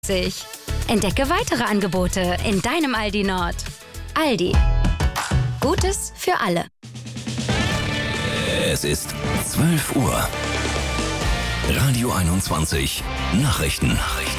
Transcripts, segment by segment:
Entdecke weitere Angebote in deinem Aldi Nord. Aldi. Gutes für alle. Es ist 12 Uhr. Radio 21 Nachrichten.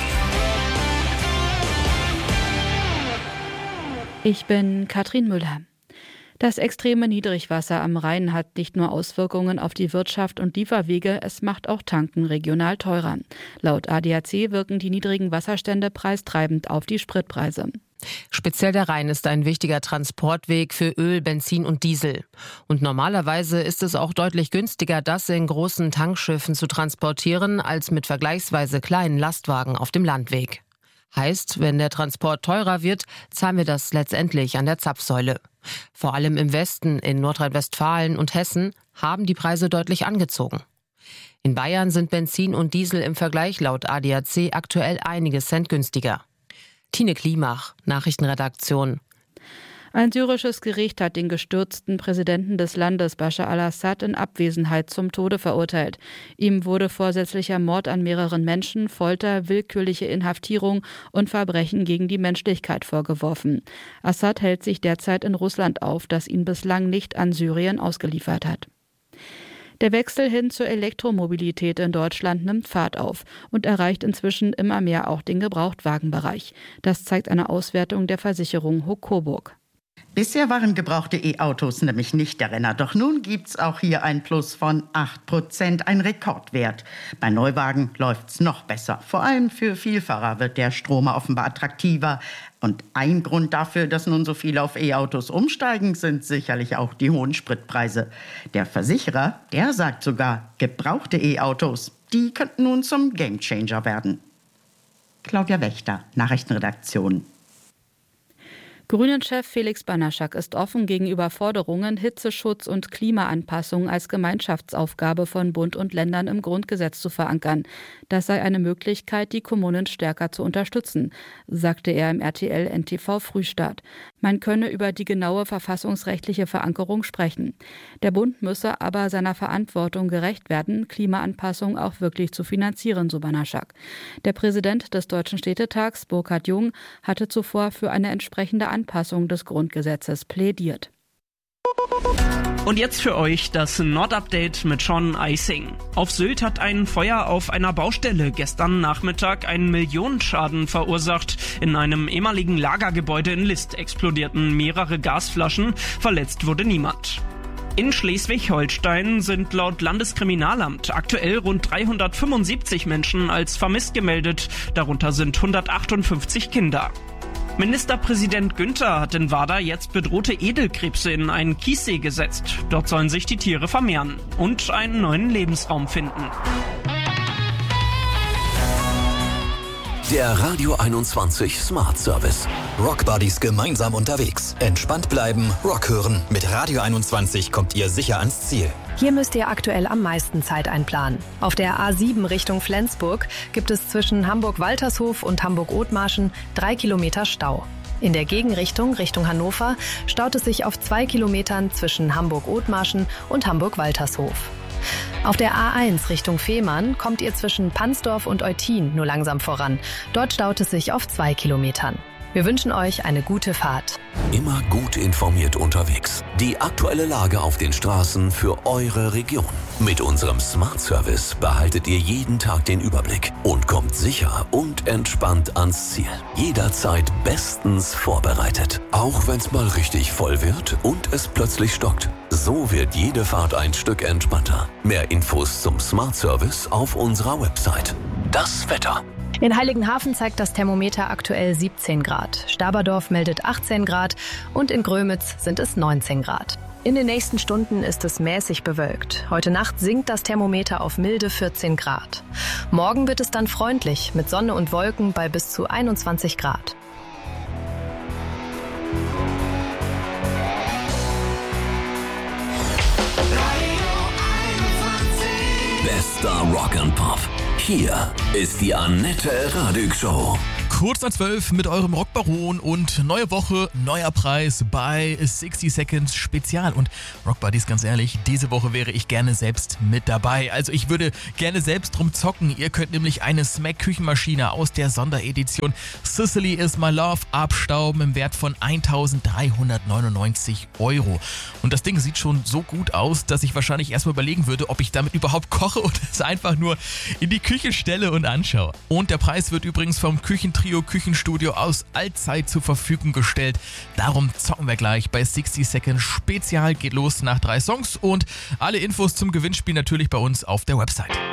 Ich bin Katrin Müller. Das extreme Niedrigwasser am Rhein hat nicht nur Auswirkungen auf die Wirtschaft und Lieferwege, es macht auch Tanken regional teurer. Laut ADAC wirken die niedrigen Wasserstände preistreibend auf die Spritpreise. Speziell der Rhein ist ein wichtiger Transportweg für Öl, Benzin und Diesel. Und normalerweise ist es auch deutlich günstiger, das in großen Tankschiffen zu transportieren, als mit vergleichsweise kleinen Lastwagen auf dem Landweg. Heißt, wenn der Transport teurer wird, zahlen wir das letztendlich an der Zapfsäule. Vor allem im Westen, in Nordrhein-Westfalen und Hessen, haben die Preise deutlich angezogen. In Bayern sind Benzin und Diesel im Vergleich laut ADAC aktuell einige Cent günstiger. Tine Klimach, Nachrichtenredaktion. Ein syrisches Gericht hat den gestürzten Präsidenten des Landes Bashar al-Assad in Abwesenheit zum Tode verurteilt. Ihm wurde vorsätzlicher Mord an mehreren Menschen, Folter, willkürliche Inhaftierung und Verbrechen gegen die Menschlichkeit vorgeworfen. Assad hält sich derzeit in Russland auf, das ihn bislang nicht an Syrien ausgeliefert hat. Der Wechsel hin zur Elektromobilität in Deutschland nimmt Fahrt auf und erreicht inzwischen immer mehr auch den Gebrauchtwagenbereich. Das zeigt eine Auswertung der Versicherung Huck Coburg. Bisher waren gebrauchte E-Autos nämlich nicht der Renner. Doch nun gibt's auch hier ein Plus von 8%, ein Rekordwert. Bei Neuwagen läuft's noch besser. Vor allem für Vielfahrer wird der Stromer offenbar attraktiver. Und ein Grund dafür, dass nun so viele auf E-Autos umsteigen, sind sicherlich auch die hohen Spritpreise. Der Versicherer, der sagt sogar, gebrauchte E-Autos, die könnten nun zum Gamechanger werden. Claudia Wächter, Nachrichtenredaktion. Grünen-Chef Felix Banaschak ist offen gegenüber Forderungen, Hitzeschutz und Klimaanpassung als Gemeinschaftsaufgabe von Bund und Ländern im Grundgesetz zu verankern. Das sei eine Möglichkeit, die Kommunen stärker zu unterstützen, sagte er im RTL-NTV Frühstart. Man könne über die genaue verfassungsrechtliche Verankerung sprechen. Der Bund müsse aber seiner Verantwortung gerecht werden, Klimaanpassung auch wirklich zu finanzieren, so Banaschak. Der Präsident des Deutschen Städtetags, Burkhard Jung, hatte zuvor für eine entsprechende Anpassung des Grundgesetzes plädiert. Und jetzt für euch das Nord-Update mit Sean Eising. Auf Sylt hat ein Feuer auf einer Baustelle gestern Nachmittag einen Millionenschaden verursacht. In einem ehemaligen Lagergebäude in List explodierten mehrere Gasflaschen, verletzt wurde niemand. In Schleswig-Holstein sind laut Landeskriminalamt aktuell rund 375 Menschen als vermisst gemeldet, darunter sind 158 Kinder. Ministerpräsident Günther hat in Warda jetzt bedrohte Edelkrebse in einen Kiessee gesetzt. Dort sollen sich die Tiere vermehren und einen neuen Lebensraum finden. Der Radio 21 Smart Service. Rock Buddies gemeinsam unterwegs. Entspannt bleiben, Rock hören. Mit Radio 21 kommt ihr sicher ans Ziel. Hier müsst ihr aktuell am meisten Zeit einplanen. Auf der A7 Richtung Flensburg gibt es zwischen Hamburg-Waltershof und Hamburg-Othmarschen 3 Kilometer Stau. In der Gegenrichtung Richtung Hannover staut es sich auf 2 Kilometern zwischen Hamburg-Othmarschen und Hamburg-Waltershof. Auf der A1 Richtung Fehmarn kommt ihr zwischen Pansdorf und Eutin nur langsam voran. Dort staut es sich auf 2 Kilometern. Wir wünschen euch eine gute Fahrt. Immer gut informiert unterwegs. Die aktuelle Lage auf den Straßen für eure Region. Mit unserem Smart Service behaltet ihr jeden Tag den Überblick und kommt sicher und entspannt ans Ziel. Jederzeit bestens vorbereitet. Auch wenn es mal richtig voll wird und es plötzlich stockt. So wird jede Fahrt ein Stück entspannter. Mehr Infos zum Smart Service auf unserer Website. Das Wetter. In Heiligenhafen zeigt das Thermometer aktuell 17 Grad. Staberdorf meldet 18 Grad und in Grömitz sind es 19 Grad. In den nächsten Stunden ist es mäßig bewölkt. Heute Nacht sinkt das Thermometer auf milde 14 Grad. Morgen wird es dann freundlich mit Sonne und Wolken bei bis zu 21 Grad. Bester Rock and Pop. Hier ist die Annette Radig Show. Kurz nach 12 mit eurem Rockbaron und neue Woche, neuer Preis bei 60 Seconds Spezial. Und Rockbuddies, ganz ehrlich, diese Woche wäre ich gerne selbst mit dabei. Also ich würde gerne selbst drum zocken. Ihr könnt nämlich eine Smack-Küchenmaschine aus der Sonderedition Sicily is my love abstauben im Wert von 1.399 €. Und das Ding sieht schon so gut aus, dass ich wahrscheinlich erstmal überlegen würde, ob ich damit überhaupt koche oder es einfach nur in die Küche stelle und anschaue. Und der Preis wird übrigens vom Küchentrio Küchenstudio aus Allzeit zur Verfügung gestellt. Darum zocken wir gleich bei 60 Seconds Spezial. Geht los nach 3 Songs und alle Infos zum Gewinnspiel natürlich bei uns auf der Website.